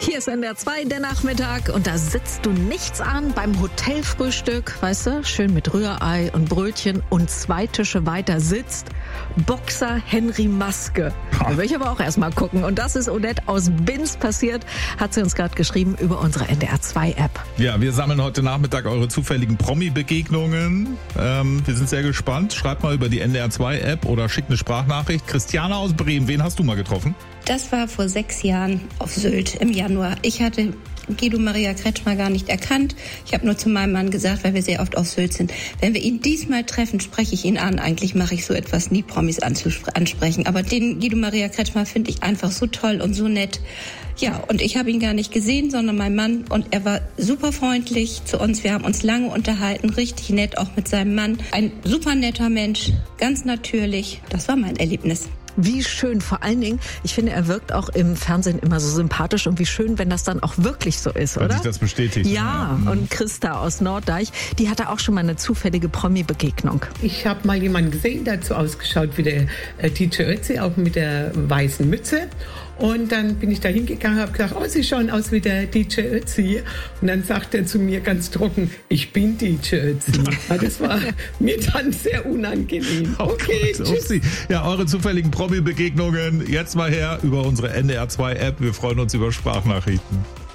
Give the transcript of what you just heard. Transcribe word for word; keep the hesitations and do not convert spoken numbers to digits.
Hier ist N D R zwei der Nachmittag und da sitzt du nichts an beim Hotelfrühstück, weißt du, schön mit Rührei und Brötchen und zwei Tische weiter sitzt Boxer Henry Maske. Da will ich aber auch erstmal gucken. Und das ist Odette aus Binz passiert, hat sie uns gerade geschrieben über unsere N D R zwei App. Ja, wir sammeln heute Nachmittag eure zufälligen Promi-Begegnungen. Ähm, wir sind sehr gespannt. Schreibt mal über die N D R zwei App oder schickt eine Sprachnachricht. Christiane aus Bremen, wen hast du mal getroffen? Das war vor sechs Jahren auf Sylt im Januar. Ich hatte Guido Maria Kretschmer gar nicht erkannt. Ich habe nur zu meinem Mann gesagt, weil wir sehr oft auf Sylt sind, wenn wir ihn diesmal treffen, spreche ich ihn an. Eigentlich mache ich so etwas nie, Promis ansprechen. Aber den Guido Maria Kretschmer finde ich einfach so toll und so nett. Ja, und ich habe ihn gar nicht gesehen, sondern mein Mann. Und er war super freundlich zu uns. Wir haben uns lange unterhalten, richtig nett, auch mit seinem Mann. Ein super netter Mensch, ganz natürlich. Das war mein Erlebnis. Wie schön, vor allen Dingen, ich finde, er wirkt auch im Fernsehen immer so sympathisch und wie schön, wenn das dann auch wirklich so ist, Wenn oder? sich das bestätigt. Ja, ja. Und Christa aus Norddeich, die hatte auch schon mal eine zufällige Promi-Begegnung. Ich habe mal jemanden gesehen, der hat so ausgeschaut wie der äh, D J Ötzi, auch mit der weißen Mütze. Und dann bin ich da hingegangen und habe gesagt, oh, Sie schauen aus wie der D J Ötzi. Und dann sagt er zu mir ganz trocken, ich bin D J Ötzi. Das war mir dann sehr unangenehm. Oh Okay, Gott, tschüss. Upsi. Ja, eure zufälligen Promi-Begegnungen jetzt mal her über unsere N D R zwei App. Wir freuen uns über Sprachnachrichten.